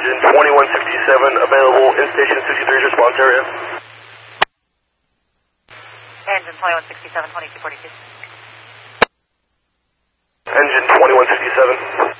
engine 2167 available in station 63's response area. Engine 2167, 2242. Engine 2167.